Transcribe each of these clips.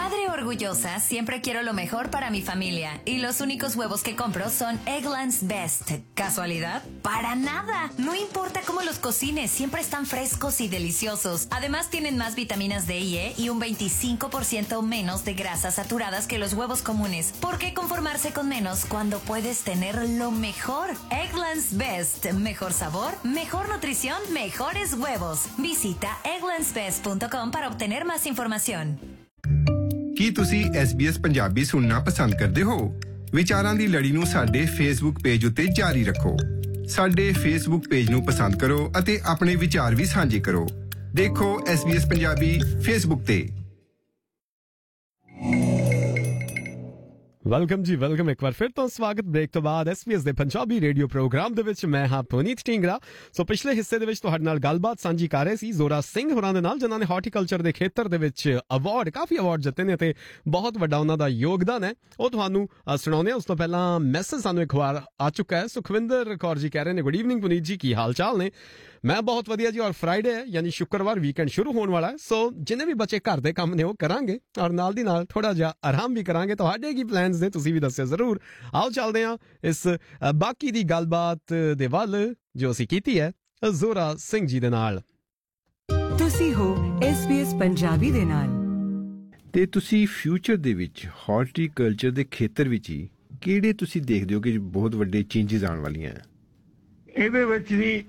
madre orgullosa, siempre quiero lo mejor para mi familia. Y los únicos huevos que compro son Eggland's Best. ¿Casualidad? ¡Para nada! No importa cómo los cocines, siempre están frescos y deliciosos. Además, tienen más vitaminas D y E y un 25% menos de grasas saturadas que los huevos comunes. ¿Por qué conformarse con menos cuando puedes tener lo mejor? Eggland's Best. Mejor sabor, mejor nutrición, mejores huevos. Visita egglandsbest.com para obtener más información. ਕੀ ਤੁਸੀਂ SBS Punjabi ਸੁਣਨਾ ਪਸੰਦ ਕਰਦੇ ਹੋ? ਵਿਚਾਰਾਂ ਦੀ ਲੜੀ ਨੂੰ ਸਾਡੇ Facebook page ਉੱਤੇ ਜਾਰੀ ਰੱਖੋ। ਸਾਡੇ ਫੇਸਬੁੱਕ ਪੇਜ ਨੂੰ ਪਸੰਦ ਕਰੋ ਅਤੇ ਆਪਣੇ ਵਿਚਾਰ ਵੀ ਸਾਂਝੇ ਕਰੋ। ਦੇਖੋ SBS ਪੰਜਾਬੀ ਫੇਸਬੁੱਕ ਤੇ। ਵੈਲਕਮ ਜੀ ਵੈਲਕਮ ਇੱਕ ਵਾਰ ਫਿਰ ਤੋਂ ਸਵਾਗਤ ਬ੍ਰੇਕ ਤੋਂ ਬਾਅਦ SBS ਦੇ ਪੰਜਾਬੀ ਰੇਡੀਓ ਪ੍ਰੋਗਰਾਮ ਦੇ ਵਿੱਚ ਮੈਂ ਹਾਂ ਪੁਨੀਤ ਢੀਂਗਰਾ। ਸੋ ਪਿਛਲੇ ਹਿੱਸੇ ਦੇ ਵਿੱਚ ਤੁਹਾਡੇ ਨਾਲ ਗੱਲਬਾਤ ਸਾਂਝੀ ਕਰ ਰਹੇ ਸੀ ਜ਼ੋਰਾ ਸਿੰਘ ਹੋਰਾਂ ਦੇ ਨਾਲ ਜਿਨ੍ਹਾਂ ਨੇ ਹਾਰਟੀਕਲਚਰ ਦੇ ਖੇਤਰ ਦੇ ਵਿੱਚ ਕਾਫੀ ਅਵਾਰਡ ਜਿੱਤੇ ਨੇ ਅਤੇ ਬਹੁਤ ਵੱਡਾ ਉਹਨਾਂ ਦਾ ਯੋਗਦਾਨ ਹੈ ਉਹ ਤੁਹਾਨੂੰ ਸੁਣਾਉਂਦੇ ਹਾਂ। ਉਸ ਤੋਂ ਪਹਿਲਾਂ ਮੈਸੇਜ ਸਾਨੂੰ ਇੱਕ ਵਾਰ ਆ ਚੁੱਕਾ ਹੈ। ਸੁਖਵਿੰਦਰ ਕੌਰ ਜੀ ਕਹਿ ਰਹੇ ਨੇ ਗੁੱਡ ਈਵਨਿੰਗ ਪੁਨੀਤ ਜੀ, ਕੀ ਹਾਲ ਚਾਲ ਨੇ? ਮੈਂ ਬਹੁਤ ਵਧੀਆ ਜੀ। ਔਰ ਫਰਾਈਡੇ ਹੈ ਯਾਨੀ ਸ਼ੁੱਕਰਵਾਰ ਵੀਕਐਂਡ ਸ਼ੁਰੂ ਹੋਣ ਵਾਲਾ ਹੈ। ਸੋ ਜਿੰਨੇ ਵੀ ਬੱਚੇ ਘਰ ਦੇ ਕੰਮ ਨੇ ਉਹ ਕਰਾਂਗੇ ਔਰ ਨਾਲ ਦੀ ਨਾਲ ਥੋੜਾ ਜਿਹਾ ਆਰਾਮ ਵੀ ਕਰਾਂਗੇ। ਤੁਹਾਡੇ ਕੀ ਪਲਾਨਸ ਨੇ ਤੁਸੀਂ ਵੀ ਦੱਸਿਓ ਜ਼ਰੂਰ। ਆਓ ਚੱਲਦੇ ਹਾਂ ਇਸ ਬਾਕੀ ਦੀ ਗੱਲਬਾਤ ਦੇ ਵੱਲ ਜੋ ਅਸੀਂ ਕੀਤੀ ਹੈ ਜ਼ੋਰਾ ਸਿੰਘ ਜੀ ਦੇ ਨਾਲ। ਤੁਸੀਂ ਹੋ SBS ਪੰਜਾਬੀ ਦੇ ਨਾਲ ਤੇ ਤੁਸੀਂ ਫਿਊਚਰ ਦੇ ਵਿੱਚ ਹਾਰਟੀਕਲਚਰ ਦੇ ਖੇਤਰ ਵਿੱਚ ਹੀ ਕਿਹੜੇ ਤੁਸੀਂ ਦੇਖਦੇ ਹੋ ਕਿ ਬਹੁਤ ਵੱਡੇ ਚੇਂਜਸ ਆਉਣ ਵਾਲੀਆਂ ਹੈ? ਇਹਦੇ ਵਿੱਚ ਜੀ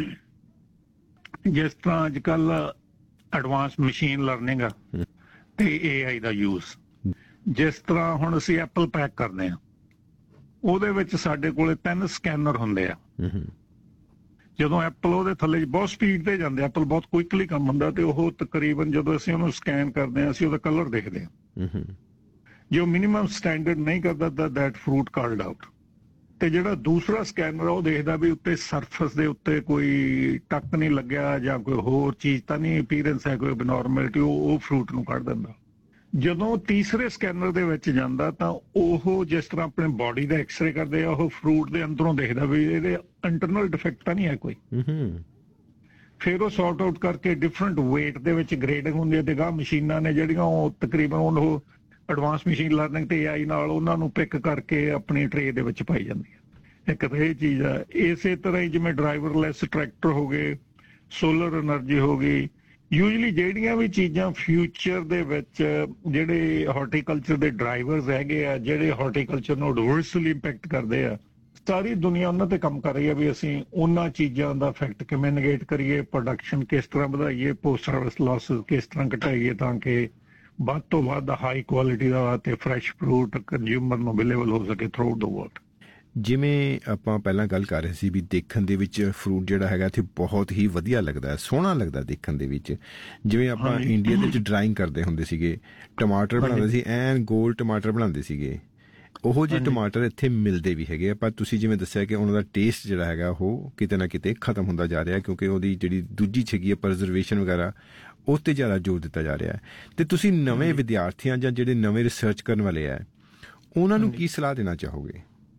ਜਿਸ ਤਰ੍ਹਾਂ ਅੱਜ ਕੱਲ ਐਡਵਾਂਸ ਮਸ਼ੀਨ ਲਰਨਿੰਗ ਆ ਤੇ AI ਦਾ ਯੂਜ਼, ਜਿਸ ਤਰ੍ਹਾਂ ਹੁਣ ਅਸੀਂ ਐਪਲ ਪੈਕ ਕਰਦੇ ਆ ਉਹਦੇ ਵਿੱਚ ਸਾਡੇ ਕੋਲੇ 3 ਸਕੈਨਰ ਹੁੰਦੇ ਆ। ਜਦੋਂ ਐਪਲ ਉਹਦੇ ਥੱਲੇ ਬਹੁਤ ਸਪੀਡ ਤੇ ਜਾਂਦੇ, ਐਪਲ ਬਹੁਤ ਕੁਇਕਲੀ ਕੰਮ ਹੁੰਦਾ ਤੇ ਉਹ ਤਕਰੀਬਨ ਜਦੋਂ ਅਸੀਂ ਉਹਨੂੰ ਸਕੈਨ ਕਰਦੇ ਆ ਅਸੀਂ ਉਹਦਾ ਕਲਰ ਦੇਖਦੇ ਆ। ਜੋ ਮਿਨੀਮਮ ਸਟੈਂਡਰਡ ਨਹੀਂ ਕਰਦਾ ਤਾਂ ਦੈਟ ਫਰੂਟ ਕਾਲਡ ਆਊਟ। ਤੇ ਜਿਹੜਾ ਦੂਸਰਾ ਸਕੈਨਰ ਉਹ ਦੇਖਦਾ ਵੀ ਉੱਤੇ ਸਰਫੇਸ ਦੇ ਉੱਤੇ ਕੋਈ ਟੱਕ ਨਹੀਂ ਲੱਗਿਆ ਜਾਂ ਕੋਈ ਹੋਰ ਚੀਜ਼ ਤਾਂ ਨਹੀਂ ਅਪੀਅਰੈਂਸ ਹੈ ਕੋਈ ਅਬਨੋਰਮੈਲਿਟੀ, ਉਹ ਫਰੂਟ ਨੂੰ ਕੱਢ ਦਿੰਦਾ। ਜਦੋਂ ਤੀਸਰੇ ਸਕੈਨਰ ਦੇ ਵਿੱਚ ਜਾਂਦਾ ਤਾਂ ਉਹ ਜਿਸ ਤਰ੍ਹਾਂ ਆਪਣੇ ਬਾਡੀ ਦਾ ਐਕਸਰੇ ਕਰਦੇ ਆ ਉਹ ਫਰੂਟ ਦੇ ਅੰਦਰੋਂ ਦੇਖਦਾ ਵੀ ਇਹਦੇ ਇੰਟਰਨਲ ਡਿਫੈਕਟ ਤਾਂ ਨਹੀਂ ਹੈ ਕੋਈ। ਫਿਰ ਉਹ ਸੌਰਟ ਆਊਟ ਕਰਕੇ ਡਿਫਰੈਂਟ ਵੇਟ ਦੇ ਵਿੱਚ ਗ੍ਰੇਡਿੰਗ ਹੁੰਦੀ ਹੈ ਤੇ ਗਾਹ ਮਸ਼ੀਨਾਂ ਨੇ ਜਿਹੜੀਆਂ ਉਹ ਤਕਰੀਬਨ ਉਹ ਐਡਵਾਂਸ ਮਸ਼ੀਨ ਲਰਨਿੰਗ ਤੇ AI ਨਾਲ ਉਹਨਾਂ ਨੂੰ ਪਿਕ ਕਰਕੇ ਆਪਣੀ ਟਰੇ ਦੇ ਵਿੱਚ ਪਾਈ ਜਾਂਦੀ ਹੈ। ਇੱਕ ਤਾਂ ਇਹ ਚੀਜ਼ ਆ। ਇਸੇ ਤਰ੍ਹਾਂ ਹੀ ਜਿਵੇਂ ਡਰਾਈਵਰਲੈਸ ਟਰੈਕਟਰ ਹੋ ਗਏ, ਸੋਲਰ એનર્ਜੀ ਹੋ ਗਈ, ਯੂਜਲੀ ਜਿਹੜੀਆਂ ਵੀ ਚੀਜ਼ਾਂ ਫਿਊਚਰ ਦੇ ਵਿੱਚ ਜਿਹੜੇ ਹਾਰਟੀਕਲਚਰ ਦੇ ਡਰਾਈਵਰਸ ਹੈਗੇ ਆ, ਜਿਹੜੇ ਹਾਰਟੀਕਲਚਰ ਨੂੰ ਐਡਵਰਸਲੀ ਇੰਪੈਕਟ ਕਰਦੇ ਆ, ਸਾਰੀ ਦੁਨੀਆ ਉਹਨਾਂ ਤੇ ਕੰਮ ਕਰ ਰਹੀ ਹੈ ਵੀ ਅਸੀਂ ਉਹਨਾਂ ਚੀਜ਼ਾਂ ਦਾ ਇਫੈਕਟ ਕਿਵੇਂ ਨੇਗੇਟ ਕਰੀਏ, ਪ੍ਰੋਡਕਸ਼ਨ ਕਿਸ ਤਰ੍ਹਾਂ ਵਧਾਈਏ, ਪੋਸਟ ਹਾਰਵੈਸਟ ਲਾਸਿਸ ਕਿਸ ਤਰ੍ਹਾਂ ਘਟਾਈਏ ਤਾਂ ਕਿ ਵੱਧ ਤੋਂ ਵੱਧ ਹਾਈ ਕੁਆਲਿਟੀ ਦਾ ਤੇ ਫਰੈਸ਼ ਫਰੂਟ ਕੰਜ਼ਿਊਮਰ ਨੂੰ ਅਵੇਲੇਬਲ ਹੋ ਸਕੇ ਥਰੂ ਆਊਟ ਦ ਵਰਲਡ। ਜਿਵੇਂ ਆਪਾਂ ਪਹਿਲਾਂ ਗੱਲ ਕਰ ਰਹੇ ਸੀ ਵੀ ਦੇਖਣ ਦੇ ਵਿੱਚ ਫਰੂਟ ਜਿਹੜਾ ਹੈਗਾ ਇੱਥੇ ਬਹੁਤ ਹੀ ਵਧੀਆ ਲੱਗਦਾ, ਸੋਹਣਾ ਲੱਗਦਾ ਦੇਖਣ ਦੇ ਵਿੱਚ। ਜਿਵੇਂ ਆਪਾਂ ਇੰਡੀਆ ਦੇ ਵਿੱਚ ਡਰਾਇੰਗ ਕਰਦੇ ਹੁੰਦੇ ਸੀਗੇ, ਟਮਾਟਰ ਬਣਾਉਂਦੇ ਸੀ, ਐਨ ਗੋਲ ਟਮਾਟਰ ਬਣਾਉਂਦੇ ਸੀਗੇ, ਉਹੋ ਜਿਹੇ ਟਮਾਟਰ ਇੱਥੇ ਮਿਲਦੇ ਵੀ ਹੈਗੇ ਆ। ਪਰ ਤੁਸੀਂ ਜਿਵੇਂ ਦੱਸਿਆ ਕਿ ਉਹਨਾਂ ਦਾ ਟੇਸਟ ਜਿਹੜਾ ਹੈਗਾ ਉਹ ਕਿਤੇ ਨਾ ਕਿਤੇ ਖਤਮ ਹੁੰਦਾ ਜਾ ਰਿਹਾ ਕਿਉਂਕਿ ਉਹਦੀ ਜਿਹੜੀ ਦੂਜੀ ਛਗੀ ਹੈ ਪ੍ਰਜ਼ਰਵੇਸ਼ਨ ਵਗੈਰਾ ਉਸ 'ਤੇ ਜ਼ਿਆਦਾ ਜ਼ੋਰ ਦਿੱਤਾ ਜਾ ਰਿਹਾ ਹੈ। ਅਤੇ ਤੁਸੀਂ ਨਵੇਂ ਵਿਦਿਆਰਥੀਆਂ ਜਾਂ ਜਿਹੜੇ ਨਵੇਂ ਰਿਸਰਚ ਕਰਨ ਵਾਲੇ ਹੈ ਉਹਨਾਂ ਨੂੰ ਕੀ ਸਲਾਹ ਦੇਣਾ ਚਾਹੋਗੇ?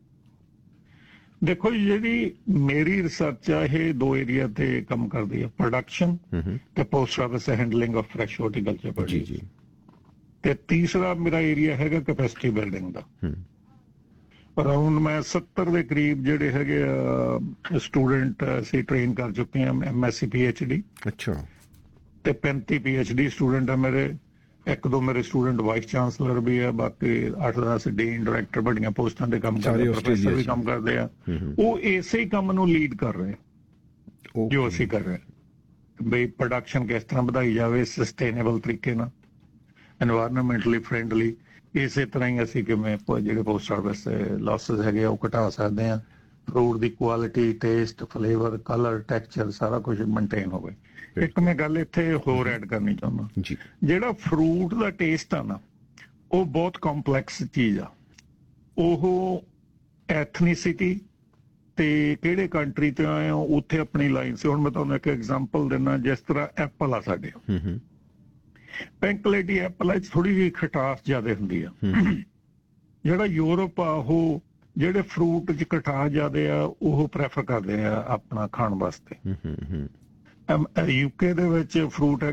ਦੇਖੋ ਜਿਹੜੀ ਮੇਰੀ ਰਿਸਰਚ ਆ ਇਹ 2 ਏਰੀਆ ਤੇ ਕੰਮ ਕਰਦੀ ਹੈ, ਪ੍ਰੋਡਕਸ਼ਨ ਤੇ post harvest handling of fresh horticulture. ਜੀ। ਤੇ ਤੀਸਰਾ ਮੇਰਾ ਏਰੀਆ ਹੈਗਾ ਕੈਪੈਸਿਟੀ ਬਿਲਡਿੰਗ ਦਾ। ਅਰਾਊਂਡ ਮੈਂ 70 ਦੇ ਕਰੀਬ ਜਿਹੜੇ ਹੈਗੇ ਸਟੂਡੈਂਟ ਅਸੀਂ ਟ੍ਰੇਨ ਕਰ ਚੁੱਕੇ ਹਾਂ, MSc PhD। ਅੱਛਾ। ਤੇ 35 PhD ਸਟੂਡੈਂਟ ਆ ਮੇਰੇ। 1-2 ਮੇਰੇ ਸਟੂਡੈਂਟ ਵਾਈਸ ਚਾਂਸਲਰ ਵੀ ਆ, ਬਾਕੀ 8-10 ਡੀਨ ਡਾਇਰੈਕਟਰ ਵੱਡੀਆਂ ਪੋਸਟਾਂ ਤੇ ਕੰਮ ਕਰਦੇ, ਪ੍ਰੋਫੈਸਰ ਵੀ ਕੰਮ ਕਰਦੇ ਆ। ਉਹ ਇਸੇ ਹੀ ਕੰਮ ਨੂੰ ਲੀਡ ਕਰ ਰਹੇ ਜੋ ਅਸੀਂ ਕਰ ਰਹੇ, ਬਈ ਪ੍ਰੋਡਕਸ਼ਨ ਕਿਸ ਤਰ੍ਹਾਂ ਵਧਾਈ ਜਾਵੇ ਸਸਟੇਨੇਬਲ ਤਰੀਕੇ ਨਾਲ, ਐਨਵਾਇਰਨਮੈਂਟਲੀ ਫਰੈਂਡਲੀ। ਇਸੇ ਤਰ੍ਹਾਂ ਹੀ ਅਸੀਂ ਕਿਵੇਂ ਜਿਹੜੇ ਪੋਸਟ ਹਾਰਵੈਸਟ ਲਾਸਿਸ ਹੈਗੇ ਆ ਉਹ ਘਟਾ ਸਕਦੇ ਆ, ਫਰੂਟ ਦੀ quality, taste, flavour, colour, texture ਸਾਰਾ ਕੁਝ ਮੇਨਟੇਨ ਹੋਵੇ। ਇੱਕ ਮੈਂ ਗੱਲ ਇੱਥੇ ਹੋਰ ਐਡ ਕਰਨੀ ਚਾਹੁੰਦਾ, ਜਿਹੜਾ ਫਰੂਟ ਦਾ ਟੇਸਟ ਆ ਨਾ ਉਹ ਬਹੁਤ ਕੰਪਲੈਕਸ ਚੀਜ਼ ਆ। ਉਹ ਐਥਨੀਸਿਟੀ ਤੇ ਕਿਹੜੇ ਕੰਟਰੀ ਤੇ ਆਏ ਹੋ ਉੱਥੇ ਆਪਣੀ ਲਾਈਨ ਸੀ। ਹੁਣ ਮੈਂ ਤੁਹਾਨੂੰ ਇੱਕ ਐਗਜ਼ਾਮਪਲ ਦਿੰਦਾ, ਜਿਸ ਤਰ੍ਹਾਂ ਐਪਲ ਆ ਸਾਡੇ, ਪਿੰਕ ਲੇਡੀ ਐਪਲ ਹੈ ਥੋੜੀ ਜਿਹੀ ਖਟਾਸ ਜ਼ਿਆਦਾ ਹੁੰਦੀ ਆ। ਜਿਹੜਾ ਯੂਰਪ ਆ ਉਹ ਜਿਹੜੇ ਫਰੂਟ 'ਚ ਖਟਾਸ ਜ਼ਿਆਦਾ ਆ ਉਹ ਪ੍ਰੈਫਰ ਕਰਦੇ ਆ ਆਪਣਾ ਖਾਣ ਵਾਸਤੇ। UK ਦੇ ਵਿੱਚ ਫਰੂਟ